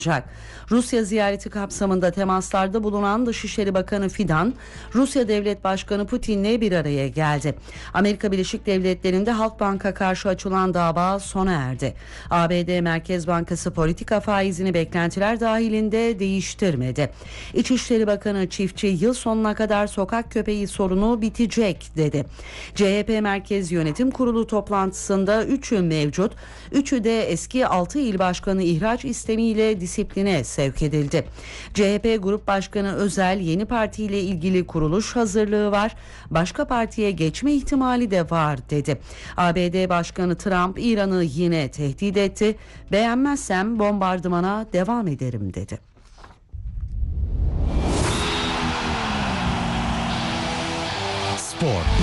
Rusya ziyareti kapsamında temaslarda bulunan Dışişleri Bakanı Fidan, Rusya Devlet Başkanı Putin'le bir araya geldi. Amerika Birleşik Devletleri'nde Halkbank'a karşı açılan dava sona erdi. ABD Merkez Bankası politika faizini beklentiler dahilinde değiştirmedi. İçişleri Bakanı Çiftçi yıl sonuna kadar sokak köpeği sorunu bitecek dedi. CHP Merkez Yönetim Kurulu toplantısında 3'ü mevcut, 3'ü de eski 6 il başkanı ihraç istemiyle disipline sevk edildi. CHP Grup Başkanı Özel yeni partiyle ilgili kuruluş hazırlığı var, başka partiye geçme ihtimali de var dedi. ABD Başkanı Trump İran'ı yine tehdit etti. Beğenmezsem bombardımana devam ederim dedi. Spor.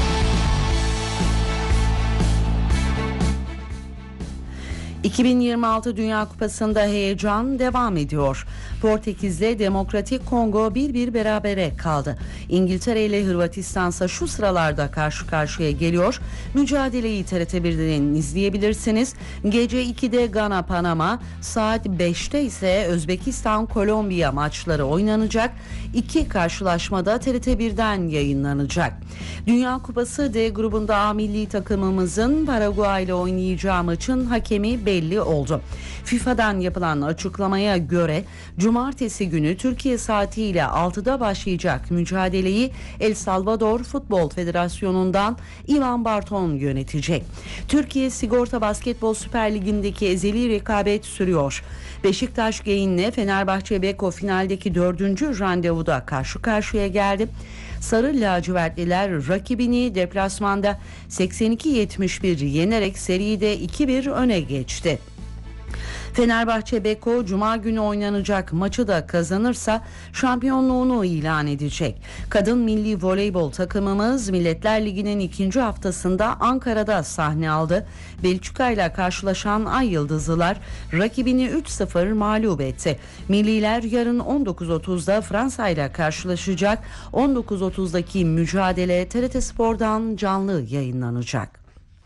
...2026 Dünya Kupası'nda heyecan devam ediyor. Portekiz'le Demokratik Kongo 1-1 berabere kaldı. İngiltere ile Hırvatistan ise şu sıralarda karşı karşıya geliyor. Mücadeleyi TRT1'den izleyebilirsiniz. Gece 2'de Gana Panama, saat 5'te ise Özbekistan Kolombiya maçları oynanacak. İki karşılaşmada TRT1'den yayınlanacak. Dünya Kupası D grubunda A milli takımımızın Paraguay ile oynayacağı maçın hakemi belli oldu. FIFA'dan yapılan açıklamaya göre cumartesi günü Türkiye saatiyle 6'da başlayacak mücadeleyi El Salvador Futbol Federasyonu'ndan Ivan Barton yönetecek. Türkiye Sigorta Basketbol Süper Ligi'ndeki ezeli rekabet sürüyor. Beşiktaş Geyin'le Fenerbahçe Beko finaldeki 4. randevuda karşı karşıya geldi. Sarı lacivertliler rakibini deplasmanda 82-71 yenerek seride 2-1 öne geçti. Fenerbahçe Beko Cuma günü oynanacak maçı da kazanırsa şampiyonluğunu ilan edecek. Kadın milli voleybol takımımız Milletler Ligi'nin 2. haftasında Ankara'da sahne aldı. Belçika ile karşılaşan Ay Yıldızlılar rakibini 3-0 mağlup etti. Milliler yarın 19.30'da Fransa ile karşılaşacak. 19.30'daki mücadele TRT Spor'dan canlı yayınlanacak.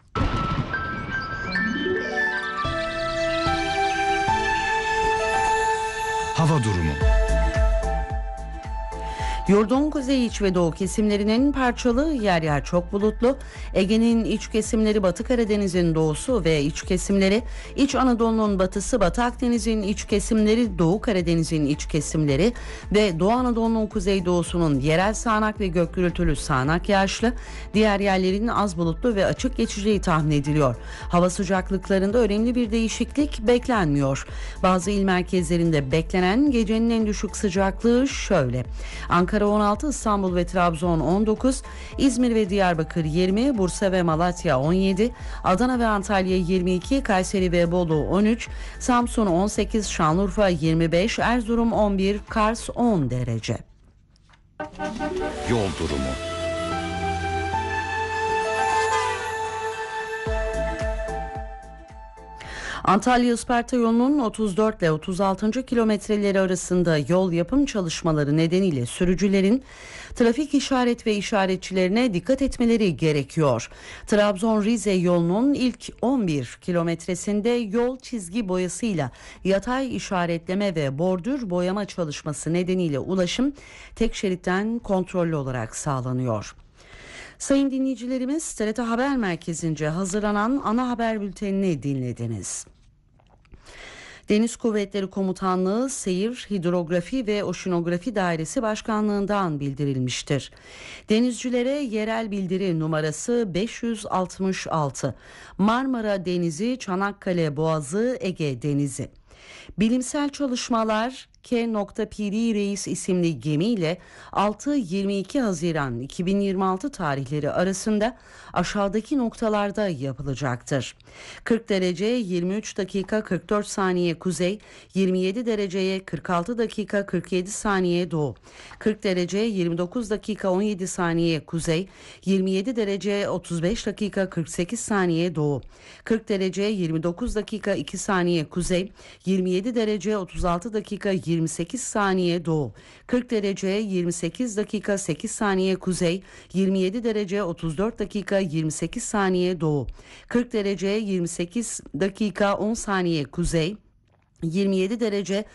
Hava durumu. Yurdun kuzey, iç ve doğu kesimlerinin parçalı, yer yer çok bulutlu. Ege'nin iç kesimleri, Batı Karadeniz'in doğusu ve iç kesimleri, İç Anadolu'nun batısı, Batı Akdeniz'in iç kesimleri, Doğu Karadeniz'in iç kesimleri ve Doğu Anadolu'nun kuzeydoğusunun yerel sağanak ve gök gürültülü sağanak yağışlı, diğer yerlerin az bulutlu ve açık geçeceği tahmin ediliyor. Hava sıcaklıklarında önemli bir değişiklik beklenmiyor. Bazı il merkezlerinde beklenen gecenin en düşük sıcaklığı şöyle: Ankara 16, İstanbul ve Trabzon 19, İzmir ve Diyarbakır 20, Bursa ve Malatya 17, Adana ve Antalya 22, Kayseri ve Bolu 13, Samsun 18, Şanlıurfa 25, Erzurum 11, Kars 10 derece. Yol durumu. Antalya-Isparta yolunun 34 ile 36. kilometreleri arasında yol yapım çalışmaları nedeniyle sürücülerin trafik işaret ve işaretçilerine dikkat etmeleri gerekiyor. Trabzon-Rize yolunun ilk 11 kilometresinde yol çizgi boyasıyla yatay işaretleme ve bordür boyama çalışması nedeniyle ulaşım tek şeritten kontrollü olarak sağlanıyor. Sayın dinleyicilerimiz, TRT Haber Merkezi'nce hazırlanan ana haber bültenini dinlediniz. Deniz Kuvvetleri Komutanlığı Seyir, Hidrografi ve Oşinografi Dairesi Başkanlığı'ndan bildirilmiştir. Denizcilere yerel bildiri numarası 566. Marmara Denizi, Çanakkale Boğazı, Ege Denizi. Bilimsel çalışmalar K.Piri Reis isimli gemiyle 6-22 Haziran 2026 tarihleri arasında aşağıdaki noktalarda yapılacaktır. 40 derece 23 dakika 44 saniye kuzey, 27 dereceye 46 dakika 47 saniye doğu, 40 derece 29 dakika 17 saniye kuzey, 27 derece 35 dakika 48 saniye doğu, 40 derece 29 dakika 2 saniye kuzey, 27 derece 36 dakika 28 saniye doğu, 40 derece 28 dakika 8 saniye kuzey, 27 derece 34 dakika 28 saniye doğu, 40 derece 28 dakika 10 saniye kuzey, 27 derece,